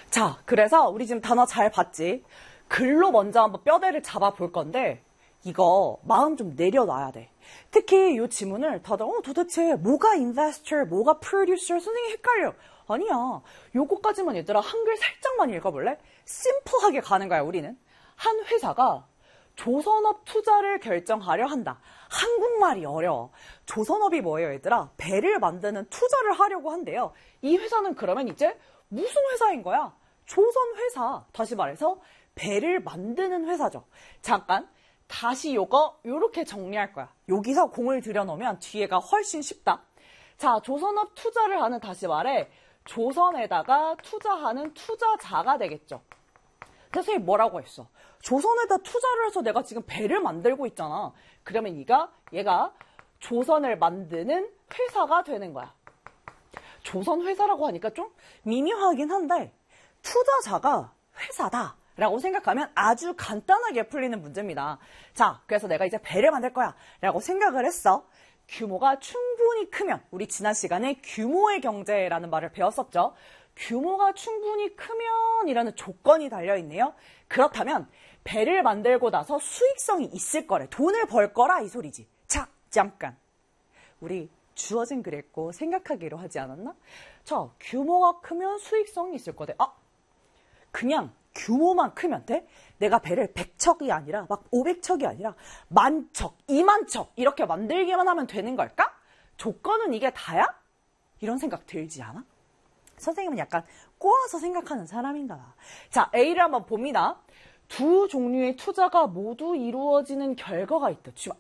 자, 그래서 우리 지금 단어 잘 봤지? 글로 먼저 한번 뼈대를 잡아볼 건데 이거 마음 좀 내려놔야 돼. 특히 이 지문을 다들 도대체 뭐가 investor, 뭐가 producer, 선생님 헷갈려. 아니야. 요거까지만 얘들아 한글 살짝만 읽어볼래? 심플하게 가는 거야 우리는. 한 회사가 조선업 투자를 결정하려 한다. 한국말이 어려워. 조선업이 뭐예요 얘들아? 배를 만드는 투자를 하려고 한대요. 이 회사는 그러면 이제 무슨 회사인 거야? 조선회사. 다시 말해서 배를 만드는 회사죠. 잠깐 다시 요렇게 정리할 거야. 여기서 공을 들여놓으면 뒤에가 훨씬 쉽다. 자, 조선업 투자를 하는, 다시 말해 조선에다가 투자하는 투자자가 되겠죠. 선생님 뭐라고 했어? 조선에다 투자를 해서 내가 지금 배를 만들고 있잖아. 그러면 얘가 조선을 만드는 회사가 되는 거야. 조선 회사라고 하니까 좀 미묘하긴 한데 투자자가 회사다 라고 생각하면 아주 간단하게 풀리는 문제입니다. 자, 그래서 내가 이제 배를 만들 거야 라고 생각을 했어. 규모가 충분히 크면, 우리 지난 시간에 규모의 경제라는 말을 배웠었죠. 규모가 충분히 크면 이라는 조건이 달려있네요. 그렇다면 배를 만들고 나서 수익성이 있을 거래. 돈을 벌 거라 이 소리지. 자, 잠깐. 우리 주어진 그랬고 생각하기로 하지 않았나? 자, 규모가 크면 수익성이 있을 거대. 그냥 규모만 크면 돼? 내가 배를 100척이 아니라 막 500척이 아니라 10,000척, 20,000척 이렇게 만들기만 하면 되는 걸까? 조건은 이게 다야? 이런 생각 들지 않아? 선생님은 약간 꼬아서 생각하는 사람인가 봐. 자, A를 한번 봅니다. 두 종류의 투자가 모두 이루어지는 결과가 있다. 지금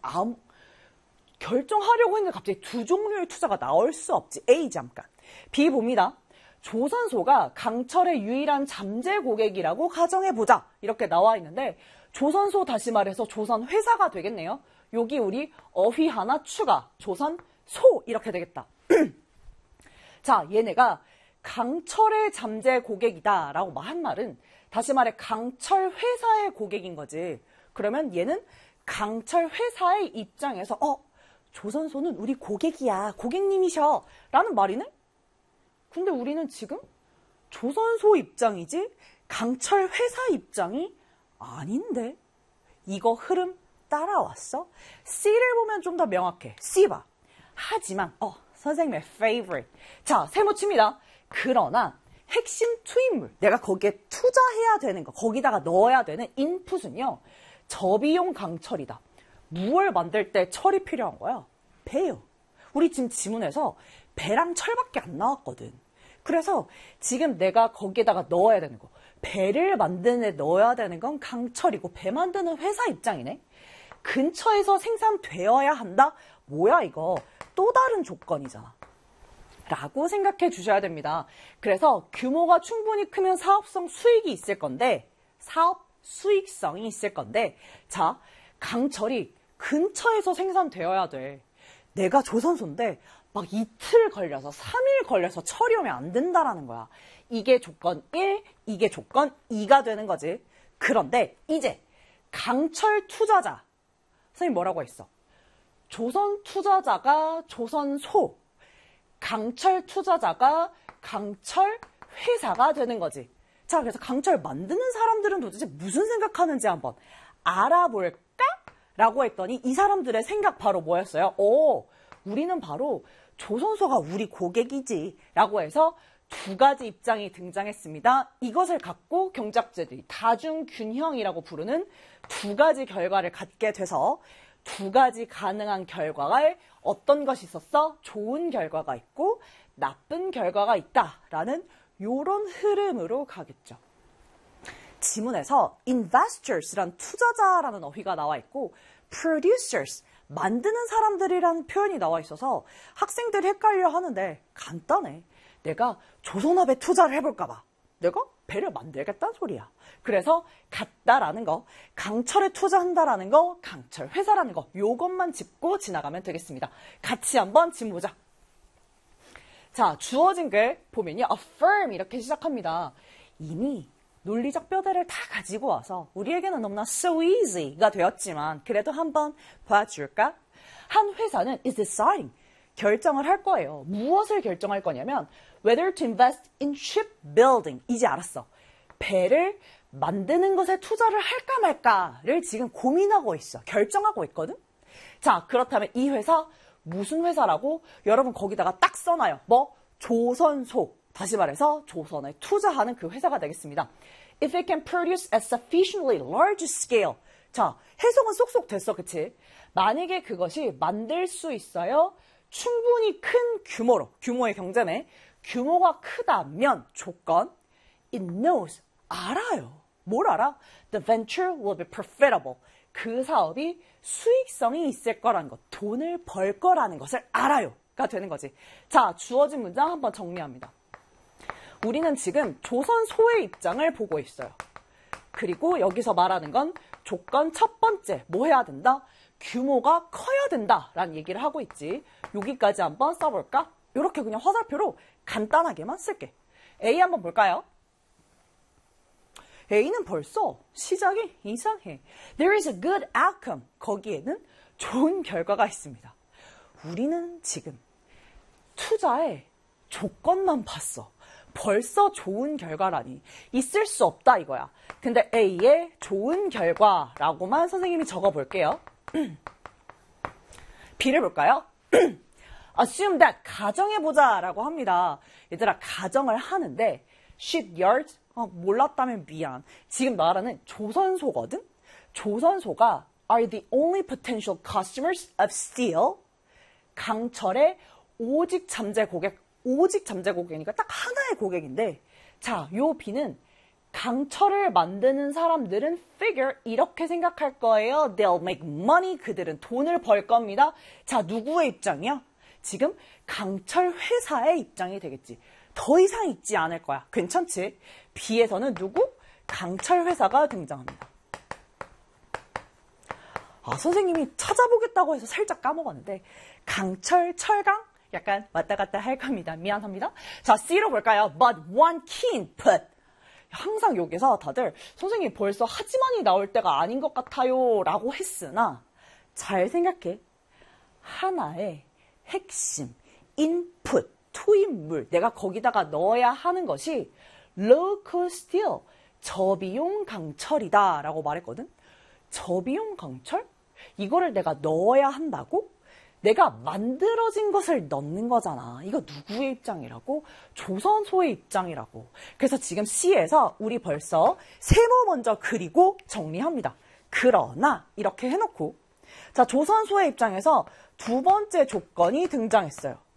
결정하려고 했는데 갑자기 두 종류의 투자가 나올 수 없지. A 잠깐. B 봅니다. 조선소가 강철의 유일한 잠재 고객이라고 가정해보자. 이렇게 나와 있는데 조선소 다시 말해서 조선회사가 되겠네요. 여기 우리 어휘 하나 추가. 조선소 이렇게 되겠다. 자, 얘네가 강철의 잠재 고객이다 라고 한 말은 다시 말해 강철 회사의 고객인 거지. 그러면 얘는 강철 회사의 입장에서 조선소는 우리 고객이야. 고객님이셔. 라는 말이네? 근데 우리는 지금 조선소 입장이지 강철 회사 입장이 아닌데? 이거 흐름 따라왔어? C를 보면 좀 더 명확해. C 봐. 하지만 선생님의 favorite. 자, 세모칩니다. 그러나 핵심 투입물, 내가 거기에 투자해야 되는 거, 거기다가 넣어야 되는 인풋은요. 저비용 강철이다. 무얼 만들 때 철이 필요한 거야? 배요. 우리 지금 지문에서 배랑 철밖에 안 나왔거든. 그래서 지금 내가 거기에다가 넣어야 되는 거, 배를 만드는 데 넣어야 되는 건 강철이고 배 만드는 회사 입장이네. 근처에서 생산되어야 한다? 뭐야 이거? 또 다른 조건이잖아. 라고 생각해 주셔야 됩니다. 그래서 규모가 충분히 크면 사업성 수익이 있을 건데, 사업 수익성이 있을 건데, 자, 강철이 근처에서 생산되어야 돼. 내가 조선소인데 막 이틀 걸려서 3일 걸려서 철이 오면 안 된다라는 거야. 이게 조건 1, 이게 조건 2가 되는 거지. 그런데 이제 강철 투자자, 선생님 뭐라고 했어? 조선 투자자가 조선소, 강철 투자자가 강철 회사가 되는 거지. 자, 그래서 강철 만드는 사람들은 도대체 무슨 생각하는지 한번 알아볼까? 라고 했더니 이 사람들의 생각 바로 뭐였어요? 우리는 바로 조선소가 우리 고객이지 라고 해서 두 가지 입장이 등장했습니다. 이것을 갖고 경제학자들이 다중균형이라고 부르는 두 가지 결과를 갖게 돼서 두 가지 가능한 결과에 어떤 것이 있었어? 좋은 결과가 있고 나쁜 결과가 있다라는 이런 흐름으로 가겠죠. 지문에서 investors란 투자자라는 어휘가 나와 있고 producers, 만드는 사람들이라는 표현이 나와 있어서 학생들이 헷갈려 하는데 간단해. 내가 조선업에 투자를 해볼까 봐. 내가 배를 만들겠다는 소리야. 그래서 같다라는 거, 강철에 투자한다라는 거, 강철 회사라는 거, 요것만 짚고 지나가면 되겠습니다. 같이 한번 지문 보자. 자, 주어진 글 보면요. affirm 이렇게 시작합니다. 이미 논리적 뼈대를 다 가지고 와서 우리에게는 너무나 so easy가 되었지만 그래도 한번 봐줄까? 한 회사는 is deciding, 결정을 할 거예요. 무엇을 결정할 거냐면 whether to invest in shipbuilding. 이제 알았어. 배를 만드는 것에 투자를 할까 말까를 지금 고민하고 있어. 결정하고 있거든. 자, 그렇다면 이 회사 무슨 회사라고? 여러분 거기다가 딱 써놔요. 뭐? 조선소. 다시 말해서 조선에 투자하는 그 회사가 되겠습니다. If it can produce at sufficiently large scale. 자, 해석은 쏙쏙 됐어, 그치? 만약에 그것이 만들 수 있어요. 충분히 큰 규모로, 규모의 경제네. 규모가 크다면 조건, it knows, 알아요. 뭘 알아? The venture will be profitable. 그 사업이 수익성이 있을 거라는 것, 돈을 벌 거라는 것을 알아요가 되는 거지. 자, 주어진 문장 한번 정리합니다. 우리는 지금 조선소의 입장을 보고 있어요. 그리고 여기서 말하는 건 조건 첫 번째, 뭐 해야 된다? 규모가 커야 된다라는 얘기를 하고 있지. 여기까지 한번 써볼까? 이렇게 그냥 화살표로 간단하게만 쓸게. A 한번 볼까요? A는 벌써 시작이 이상해. There is a good outcome. 거기에는 좋은 결과가 있습니다. 우리는 지금 투자의 조건만 봤어. 벌써 좋은 결과라니. 있을 수 없다 이거야. 근데 A의 좋은 결과라고만 선생님이 적어볼게요. B를 볼까요? Assume that, 가정해보자 라고 합니다. 얘들아, 가정을 하는데 shipyard, 몰랐다면 미안. 지금 말하는 조선소거든? 조선소가 are the only potential customers of steel. 강철의 오직 잠재 고객, 오직 잠재 고객이니까 딱 하나의 고객인데, 자, 요 B는 강철을 만드는 사람들은 figure 이렇게 생각할 거예요. They'll make money. 그들은 돈을 벌 겁니다. 자, 누구의 입장이야? 지금 강철 회사의 입장이 되겠지. 더 이상 있지 않을 거야. 괜찮지? B에서는 누구? 강철 회사가 등장합니다. 아, 선생님이 찾아보겠다고 해서 살짝 까먹었는데 강철, 철강? 약간 왔다 갔다 할 겁니다. 미안합니다. 자, C로 볼까요? But one key input. 항상 여기서 다들 선생님 벌써 하지만이 나올 때가 아닌 것 같아요 라고 했으나 잘 생각해. 하나의 핵심, 인풋, 투입물, 내가 거기다가 넣어야 하는 것이 low cost steel, 저비용 강철이다 라고 말했거든. 저비용 강철? 이거를 내가 넣어야 한다고? 내가 만들어진 것을 넣는 거잖아. 이거 누구의 입장이라고? 조선소의 입장이라고. 그래서 지금 C에서 우리 벌써 세모 먼저 그리고 정리합니다. 그러나 이렇게 해놓고, 자, 조선소의 입장에서 두 번째 조건이 등장했어요.